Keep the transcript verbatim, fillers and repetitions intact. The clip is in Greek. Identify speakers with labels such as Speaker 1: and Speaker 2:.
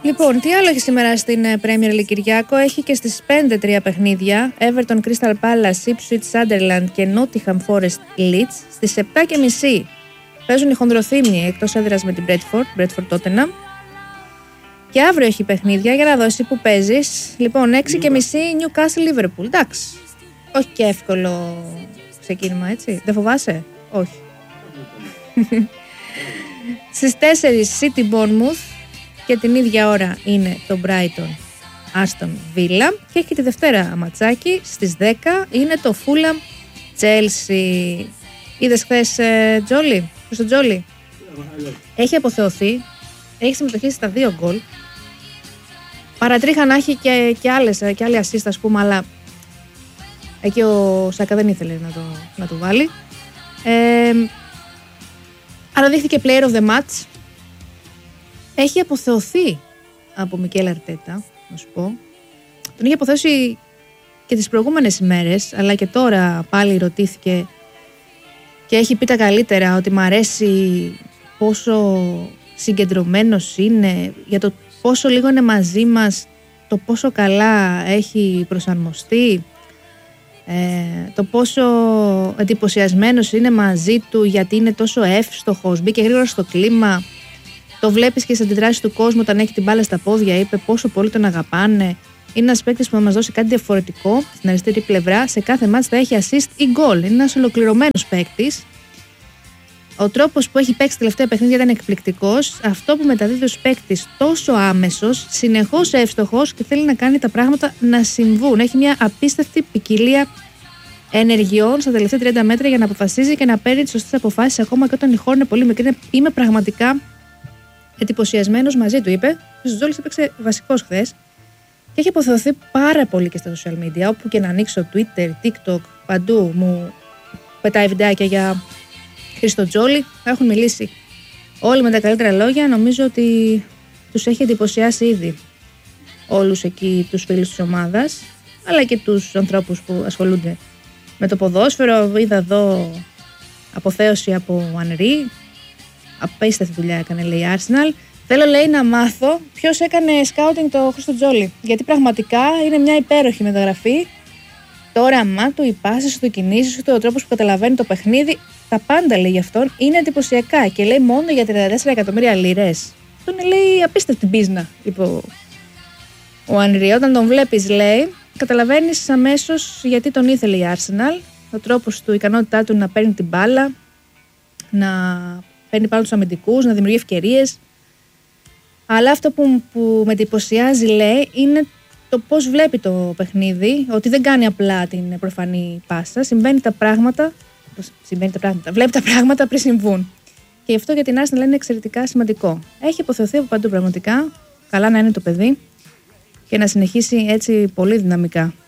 Speaker 1: Λοιπόν, τι άλλο έχει σήμερα στην Premier League, Κυριάκο? Έχει και στις πέντε τρία παιχνίδια. Everton, Crystal Palace, Ipswich, Sunderland και Nottingham Forest Leeds. Στις επτά και μισή παίζουν οι χονδροθύμνοι εκτός έδρας με την Bradford, Bradford Tottenham. Και αύριο έχει παιχνίδια, για να δω εσύ που παίζεις. Λοιπόν, έξι και μισή Newcastle Liverpool. Εντάξει. Όχι και εύκολο ξεκίνημα, έτσι. Δεν φοβάσαι? Όχι. Στις τέσσερις City Bournemouth και την ίδια ώρα είναι το Brighton Aston Villa. Και έχει και τη Δευτέρα ματσάκι. Στις δέκα είναι το Fulham Chelsea. Είδες χθες ε, Τζόλι? Στο Τζόλι έχει αποθεωθεί. Έχει συμμετοχή στα δύο γκολ. Παρατρίχα να έχει και, και, άλλες, και άλλη assist, ας πούμε, αλλά εκεί ο Σάκα δεν ήθελε να το, να το βάλει. Ε, αναδείχθηκε player of the match. Έχει αποθεωθεί από Μικέλ Αρτέτα, να σου πω. Τον είχε αποθεώσει και τις προηγούμενες ημέρες, αλλά και τώρα πάλι ρωτήθηκε και έχει πει τα καλύτερα, ότι μ' αρέσει πόσο συγκεντρωμένος είναι, για το πόσο λίγο είναι μαζί μας, το πόσο καλά έχει προσαρμοστεί, ε, το πόσο εντυπωσιασμένος είναι μαζί του, γιατί είναι τόσο εύστοχος, μπήκε γρήγορα στο κλίμα, το βλέπεις και στις αντιδράσεις του κόσμου όταν έχει την μπάλα στα πόδια, είπε πόσο πολύ τον αγαπάνε. Είναι ένας παίκτης που θα μας δώσει κάτι διαφορετικό στην αριστερή πλευρά, σε κάθε μάτς θα έχει assist ή goal, είναι ένας ολοκληρωμένος παίκτης. Ο τρόπος που έχει παίξει τελευταία παιχνίδια ήταν εκπληκτικός. Αυτό που μεταδίδει ως παίκτης τόσο άμεσος, συνεχώς εύστοχος και θέλει να κάνει τα πράγματα να συμβούν. Έχει μια απίστευτη ποικιλία ενεργειών στα τελευταία τριάντα μέτρα για να αποφασίζει και να παίρνει τις σωστές αποφάσεις, ακόμα και όταν η χώρα είναι πολύ μικρή. Είμαι πραγματικά εντυπωσιασμένος μαζί του, είπε. Ο Τζόλις έπαιξε βασικός χθες και έχει αποθεωθεί πάρα πολύ και στα social media. Όπου και να ανοίξω Twitter, TikTok, παντού μου πετάει βιντεάκια για Χρήστο Τζόλι. Έχουν μιλήσει όλοι με τα καλύτερα λόγια. Νομίζω ότι τους έχει εντυπωσιάσει ήδη όλους εκεί τους φίλους της ομάδας, αλλά και τους ανθρώπους που ασχολούνται με το ποδόσφαιρο. Είδα εδώ αποθέωση από Ανρί. Απίστευτη δουλειά έκανε, λέει, η Arsenal. Θέλω, λέει, να μάθω ποιος έκανε scouting το Χρήστο Τζόλι. Γιατί πραγματικά είναι μια υπέροχη μεταγραφή. Το όραμά του, οι πάσεις του, οι κινήσεις του, ο τρόπος που καταλαβαίνει το παιχνίδι, τα πάντα, λέει, γι' αυτόν είναι εντυπωσιακά. Και λέει μόνο για τριάντα τέσσερα εκατομμύρια λίρες. Αυτό είναι, λέει, απίστευτη μπίζνα, είπε ο Ανρί. Όταν τον βλέπεις, λέει, καταλαβαίνεις αμέσως γιατί τον ήθελε η Arsenal. Ο τρόπος του, η ικανότητά του να παίρνει την μπάλα, να παίρνει πάνω τους αμυντικούς, να δημιουργεί ευκαιρίες. Αλλά αυτό που, που με εντυπωσιάζει, λέει, είναι το πώς βλέπει το παιχνίδι, ότι δεν κάνει απλά την προφανή πάσα, συμβαίνει τα πράγματα, συμβαίνει τα πράγματα, βλέπει τα πράγματα πριν συμβούν. Και γι' αυτό για την Arsenal είναι εξαιρετικά σημαντικό. Έχει αποθεωθεί από παντού πραγματικά, καλά να είναι το παιδί και να συνεχίσει έτσι πολύ δυναμικά.